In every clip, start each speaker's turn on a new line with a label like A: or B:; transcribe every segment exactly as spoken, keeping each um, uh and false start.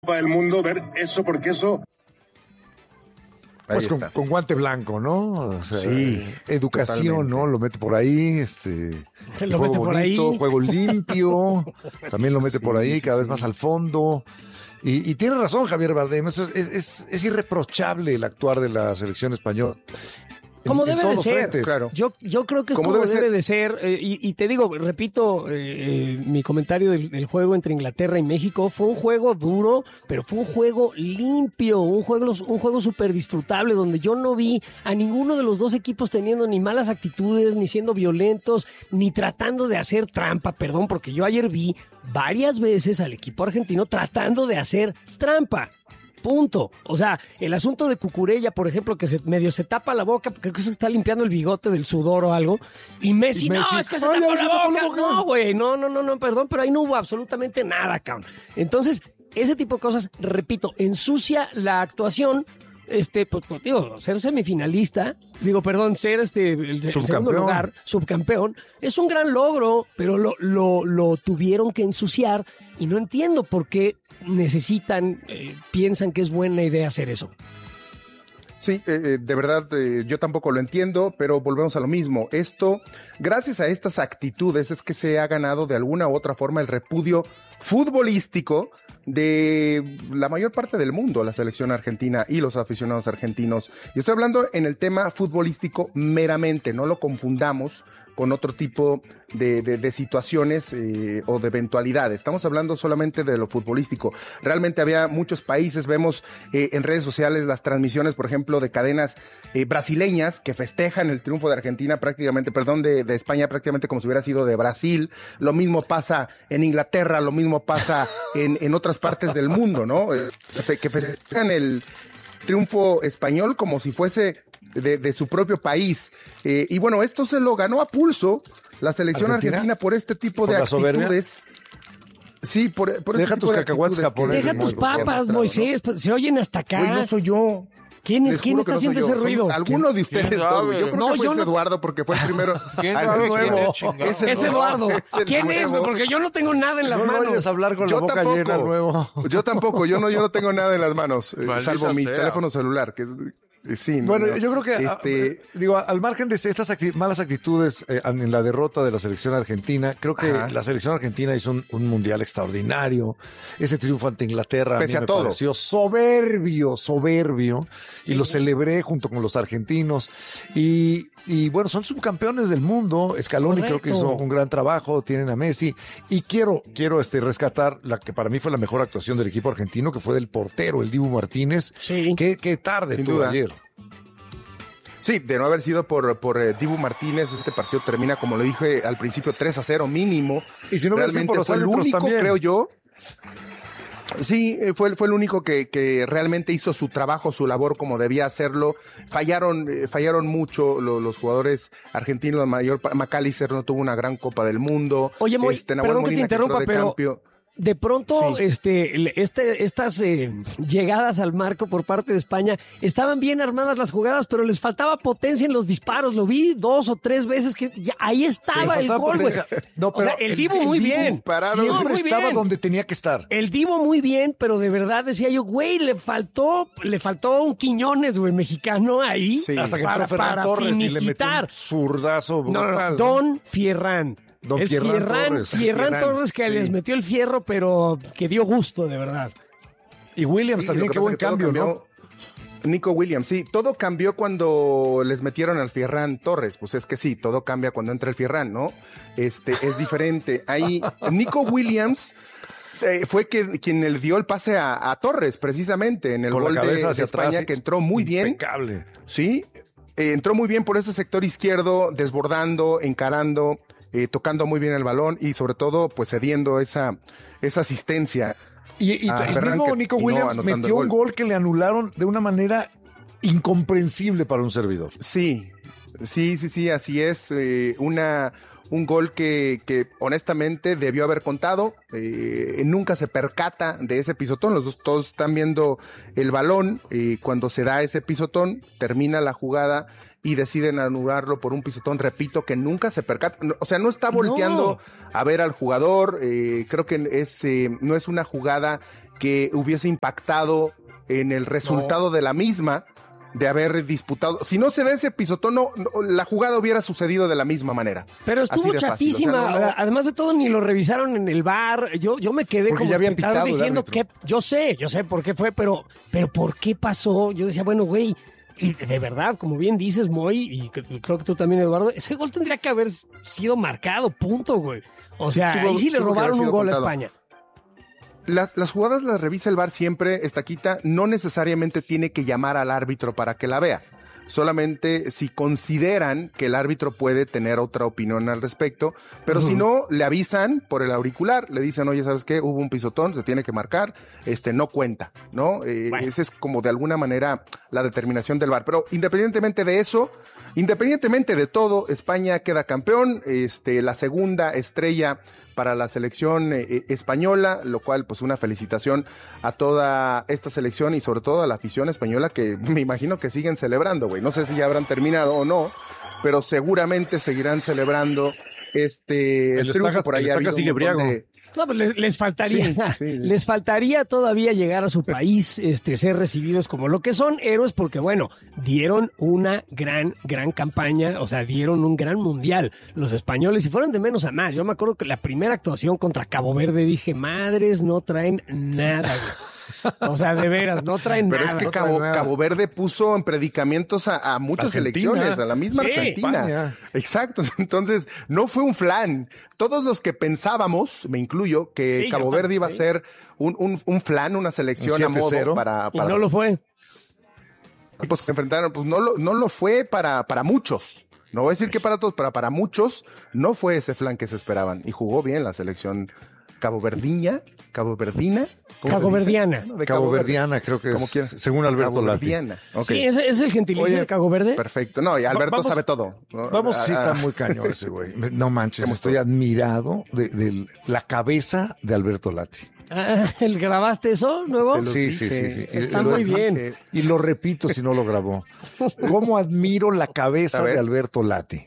A: del mundo, ver eso, porque eso...
B: Pues con, con guante blanco, ¿no? O sea,
C: sí.
B: Educación,
C: Totalmente.
B: ¿no? Lo mete por ahí, este...
D: Se lo
B: juego
D: mete por
B: bonito,
D: ahí.
B: juego limpio, también lo mete
C: Sí,
B: por ahí, cada
C: sí,
B: vez
C: sí.
B: más al fondo. Y, y tiene razón Javier Bardem, es, es, es, es irreprochable el actuar de la selección española.
D: Como
B: En- en
D: debe de
B: todos los
D: ser,
B: frentes.
C: claro.
D: Yo, yo creo que es
C: Como
D: como,
C: debe
D: debe,
C: ser.
D: de ser. eh, y, y te digo, repito, eh, eh, mi comentario del, del juego entre Inglaterra y México fue un juego duro, pero fue un juego limpio, un juego, un juego súper disfrutable, donde yo no vi a ninguno de los dos equipos teniendo ni malas actitudes, ni siendo violentos, ni tratando de hacer trampa, perdón, porque yo ayer vi varias veces al equipo argentino tratando de hacer trampa. Punto. O sea, el asunto de Cucurella, por ejemplo, que se medio se tapa la boca porque se está limpiando el bigote del sudor o algo. Y Messi,
B: Y Messi,
D: no, es que se
B: "Ay,
D: tapó
B: ya
D: la
B: se tapó la
D: boca".
B: boca.
D: No, güey, no, no, no, no, perdón, pero ahí no hubo absolutamente nada, cabrón. Entonces, ese tipo de cosas, repito, ensucia la actuación. Este, pues, pues, digo, ser semifinalista, digo, perdón, ser este, el, el segundo
B: Subcampeón.
D: lugar, subcampeón, es un gran logro, pero lo, lo, lo tuvieron que ensuciar y no entiendo por qué necesitan, eh, piensan que es buena idea hacer eso.
C: Sí, eh, eh, de verdad, eh, yo tampoco lo entiendo, pero volvemos a lo mismo. Esto, gracias a estas actitudes, es que se ha ganado de alguna u otra forma el repudio futbolístico de la mayor parte del mundo, la selección argentina y los aficionados argentinos. Y estoy hablando en el tema futbolístico meramente, no lo confundamos con otro tipo de, de, de situaciones eh, o de eventualidades. Estamos hablando solamente de lo futbolístico. Realmente había muchos países, vemos eh, en redes sociales las transmisiones, por ejemplo, de cadenas eh, brasileñas que festejan el triunfo de Argentina prácticamente, perdón, de, de España prácticamente como si hubiera sido de Brasil. Lo mismo pasa en Inglaterra, lo mismo pasa en, en otras partes del mundo, ¿no? Eh, que festejan el triunfo español como si fuese de, de su propio país. Eh, y bueno, esto se lo ganó a pulso la selección
B: ¿Argentina?
C: argentina por este tipo
B: ¿Por
C: de
B: la soberbia?
C: actitudes. Sí, por, por
B: Deja
C: este tipo
B: tus
C: de
B: cacahuates
C: actitudes que-
B: japoneses,
D: Deja
B: muy
D: tus
B: bien.
D: papas, Moisés, pues, se oyen hasta acá.
C: Güey, no soy yo.
D: ¿Quién es?
C: Les
D: ¿Quién
C: juro
D: está
C: que no soy
D: haciendo
C: yo.
D: ese
C: Son
D: ruido?
C: alguno de ustedes
E: ¿Quién
C: dos, güey. Yo
E: sabe?
C: creo
D: No,
C: que fue
D: yo
C: ese
D: no-
C: Eduardo porque fue el primero.
E: ¿Quién
C: al
E: sabe
C: nuevo.
E: quién es, chingado?
C: Es el
D: Es
C: nuevo,
D: Eduardo.
C: es el
D: ¿Quién es?
C: nuevo.
D: Porque yo no tengo nada en las
B: No lo
D: manos.
B: vayas a hablar con la
C: Yo
B: boca
C: tampoco.
B: llena nuevo.
C: Yo tampoco, yo no, yo no tengo nada en las manos, eh,
E: Maldita
C: salvo mi
E: sea.
C: teléfono celular, que es, eh, sí.
B: Bueno,
C: no,
B: yo creo que,
C: este,
B: ah, digo, al margen de estas acti- malas actitudes eh, en la derrota de la selección argentina, creo que
C: Ajá.
B: la selección argentina hizo un, un mundial extraordinario. Ese triunfo ante Inglaterra
C: Pese
B: a
C: a
B: mí me
C: todo.
B: pareció soberbio, soberbio, y lo celebré junto con los argentinos. Y, y bueno, son subcampeones del mundo. Scaloni creo que
D: Correcto.
B: hizo un gran trabajo, tienen a Messi. Y quiero, quiero este, rescatar la que para mí fue la mejor actuación del equipo argentino, que fue del portero, el Dibu Martínez.
D: Sí.
B: Qué, qué tarde
C: Sin
B: tuvo
C: duda.
B: ayer.
C: Sí, de no haber sido por, por eh, Dibu Martínez, este partido termina, como lo dije al principio, tres a cero mínimo.
B: Y si no hubiera sido
C: Realmente
B: por los
C: fue el
B: árbitros
C: único,
B: también.
C: creo yo. Sí, eh, fue, fue el único que, que realmente hizo su trabajo, su labor como debía hacerlo. Fallaron, eh, fallaron mucho lo- los jugadores argentinos, la mayor pa- McAllister no tuvo una gran Copa del Mundo.
D: Oye, Moy,
C: Este, Nahuel
D: perdón que te
C: Molina, entró
D: interrumpa,
C: de
D: pero
C: cambio.
D: de pronto
C: Sí.
D: este, el- este, estas eh, llegadas al marco por parte de España estaban bien armadas las jugadas, pero les faltaba potencia en los disparos. Lo vi dos o tres veces que ya, ahí estaba el
B: faltaba
D: gol, güey.
B: potencia. No,
D: O sea,
B: pero
D: el Divo muy
B: Dibu
D: bien.
C: dispararon.
D: No,
B: Siempre
D: muy
B: estaba
D: bien.
B: donde tenía que estar.
D: El Divo muy bien, pero de verdad decía yo, güey, le faltó, le faltó un Quiñones, güey, mexicano ahí
C: Sí.
B: Hasta que
D: para,
B: entró Ferran
D: para
B: Torres y le metió un
D: finiquitar.
B: zurdazo
D: No, no, no,
B: brutal. ¿no?
D: Don Fierran.
B: Don
D: es
B: Fierran
D: Fierran,
B: Torres.
D: Fierran
C: Fierran,
D: Torres que
C: sí.
D: les metió el fierro, pero que dio gusto, de verdad.
B: Y Williams
C: Sí,
B: también,
C: lo que
B: qué
C: pasa
B: buen
C: es que todo
B: cambio, ¿no?
C: cambió. Nico Williams, sí, todo cambió cuando les metieron al Fierran Torres. Pues es que sí, todo cambia cuando entra el Fierran, ¿no? Este, es diferente. Ahí, Nico Williams eh, fue que, quien le dio el pase a, a Torres, precisamente, en el
B: Con
C: gol
B: la
C: de,
B: cabeza
C: de
B: hacia
C: España,
B: atrás.
C: que entró muy bien.
B: Impecable.
C: Sí, eh, entró muy bien por ese sector izquierdo, desbordando, encarando, eh, tocando muy bien el balón y sobre todo, pues cediendo esa, esa asistencia.
B: Y, y
C: a
B: el
C: Ferran,
B: mismo
C: que
B: Nico
C: terminó
B: Williams
C: anotando
B: metió
C: el
B: un
C: gol.
B: gol que le anularon de una manera incomprensible para un servidor.
C: Sí, sí, sí, sí, así es. eh, una, un gol que, que honestamente debió haber contado. eh, nunca se percata de ese pisotón. Los dos todos están viendo el balón. eh, cuando se da ese pisotón, termina la jugada y deciden anularlo por un pisotón, repito, que nunca se percata. No, o sea, no está volteando
D: No.
C: a ver al jugador. eh, creo que es, eh, no es una jugada que hubiese impactado en el resultado no. de la misma, de haber disputado. Si no se da ese pisotón, no, no, la jugada hubiera sucedido de la misma manera.
D: Pero estuvo chatísima. O sea, no, no. Además de todo, ni lo revisaron en el V A R. Yo, yo me quedé Porque como espectador diciendo que yo sé, yo sé por qué fue, pero, pero ¿por qué pasó? Yo decía, bueno, güey, y de verdad, como bien dices, Moy, y creo que tú también, Eduardo, ese gol tendría que haber sido marcado, punto, güey. O sea, sí, tuvo, ahí sí le robaron un gol contado. a España.
C: Las, las jugadas las revisa el V A R siempre, Estaquita, no necesariamente tiene que llamar al árbitro para que la vea. Solamente si consideran que el árbitro puede tener otra opinión al respecto, pero uh-huh. si no, le avisan por el auricular, le dicen, oye, ¿sabes qué? Hubo un pisotón, se tiene que marcar, este, no cuenta, ¿no? Eh, bueno. Esa es como de alguna manera la determinación del V A R. Pero independientemente de eso, independientemente de todo, España queda campeón, este, la segunda estrella para la selección eh, española, lo cual pues una felicitación a toda esta selección y sobre todo a la afición española que me imagino que siguen celebrando, güey. No sé si ya habrán terminado o no, pero seguramente seguirán celebrando este
B: el triunfo estaca, por allá. El sigue briago. De...
D: No, pues les, les faltaría, sí, sí. les faltaría todavía llegar a su país, este, ser recibidos como lo que son héroes, porque bueno, dieron una gran, gran campaña, o sea, dieron un gran mundial. Los españoles, y fueron de menos a más. Yo me acuerdo que la primera actuación contra Cabo Verde dije, madres, no traen nada, güey. O sea, de veras, no traen
C: Pero
D: nada.
C: Pero es que
D: no
C: Cabo, Cabo Verde puso en predicamentos a, a muchas Argentina. selecciones, a la misma sí, Argentina. España. Exacto. Entonces, no fue un flan. Todos los que pensábamos, me incluyo, que sí, Cabo Verde también, iba sí. a ser un, un, un flan, una selección a modo para, para...
D: Y no lo fue.
C: Pues se enfrentaron, pues no lo, no lo fue para, para muchos. No voy a decir que para todos, pero para muchos no fue ese flan que se esperaban. Y jugó bien la selección caboverdiña, caboverdina.
D: Caboverdiana.
C: No, de
B: Caboverdiana, creo que es, según Alberto Lati.
D: Okay. Sí, ¿es, es el gentilicio Oye, de Cabo Verde.
C: Perfecto. No, y Alberto vamos, sabe todo.
B: Vamos, sí está muy cañón ese güey. No manches, estoy todo? admirado de, de la cabeza de Alberto Lati.
D: Ah, ¿el grabaste eso nuevo?
B: Sí, sí, sí, sí.
D: Está muy bien.
B: Y lo repito si no lo grabó. ¿Cómo admiro la cabeza de Alberto Lati?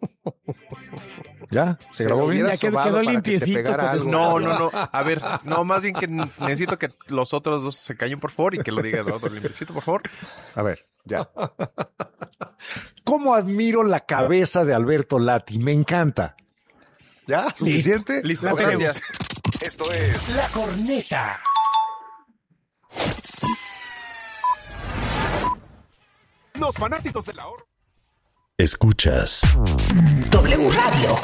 B: ¿Ya? ¿Se, ¿Se grabó bien?
D: Ya quedó, quedó limpiecito.
E: No, no, no. A ver, no, más bien que necesito que los otros dos se callen, por favor, y que lo diga Eduardo limpiecito, por favor.
C: A ver, ya.
B: ¿Cómo admiro la cabeza de Alberto Lati? Me encanta. ¿Ya? ¿Suficiente?
E: Listo, Listo gracias.
F: Esto es
G: La Corneta.
F: Los fanáticos de la hora.
G: Escuchas W Radio.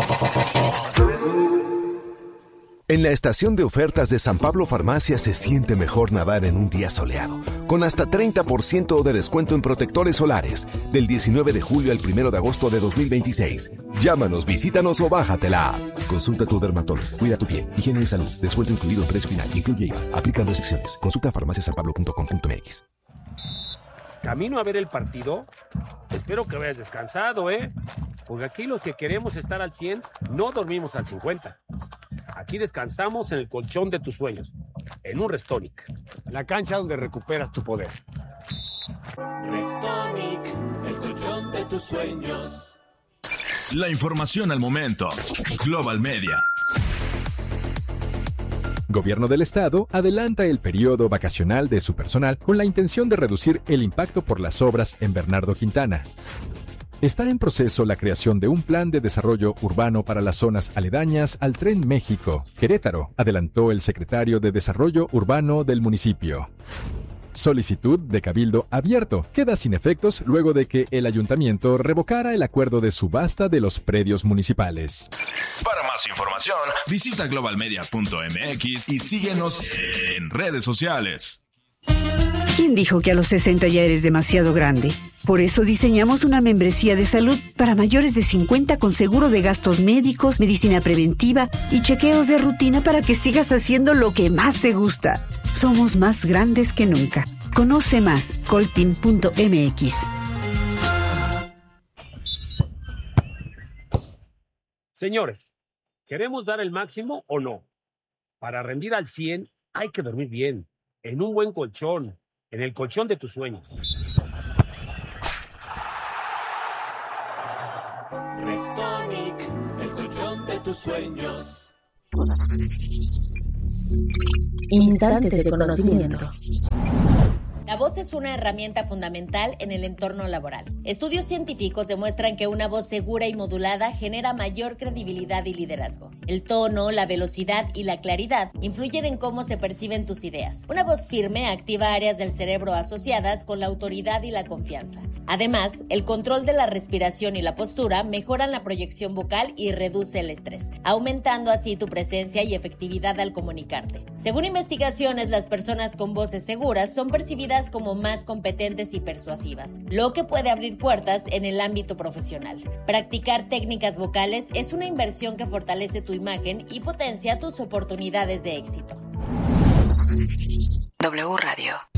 G: En la estación de ofertas de San Pablo Farmacia se siente mejor nadar en un día soleado, con hasta treinta por ciento de descuento en protectores solares, del diecinueve de julio al primero de agosto de dos mil veintiséis. Llámanos, visítanos o bájate la app. Consulta a tu dermatólogo, cuida tu piel, higiene y salud, descuento incluido en precio final, incluye I V A, aplican restricciones. Consulta farmacia san pablo punto com punto m x.
H: Camino a ver el partido. Espero que vayas descansado, ¿eh? Porque aquí los que queremos estar al cien no dormimos al cincuenta. Aquí descansamos en el colchón de tus sueños, en un Restonic.
I: La cancha donde recuperas tu poder.
J: Restonic, el colchón de tus sueños.
K: La información al momento. Global Media.
L: Gobierno del Estado adelanta el periodo vacacional de su personal con la intención de reducir el impacto por las obras en Bernardo Quintana. Está en proceso la creación de un plan de desarrollo urbano para las zonas aledañas al Tren México. Querétaro, adelantó el secretario de Desarrollo Urbano del municipio. Solicitud de cabildo abierto queda sin efectos luego de que el ayuntamiento revocara el acuerdo de subasta de los predios municipales.
K: Para más información, visita global media punto m x y síguenos en redes sociales.
M: ¿Quién dijo que a los sesenta ya eres demasiado grande? Por eso diseñamos una membresía de salud para mayores de cincuenta con seguro de gastos médicos, medicina preventiva y chequeos de rutina para que sigas haciendo lo que más te gusta. Somos más grandes que nunca. Conoce más, coltin punto m x.
H: Señores, ¿queremos dar el máximo o no? Para rendir al cien hay que dormir bien, en un buen colchón, en el colchón de tus sueños.
J: Restonic, el colchón de tus sueños.
N: Instantes de conocimiento.
O: La voz es una herramienta fundamental en el entorno laboral. Estudios científicos demuestran que una voz segura y modulada genera mayor credibilidad y liderazgo. El tono, la velocidad y la claridad influyen en cómo se perciben tus ideas. Una voz firme activa áreas del cerebro asociadas con la autoridad y la confianza. Además, el control de la respiración y la postura mejoran la proyección vocal y reduce el estrés, aumentando así tu presencia y efectividad al comunicarte. Según investigaciones, las personas con voces seguras son percibidas como más competentes y persuasivas, lo que puede abrir puertas en el ámbito profesional. Practicar técnicas vocales es una inversión que fortalece tu imagen y potencia tus oportunidades de éxito.
P: W Radio.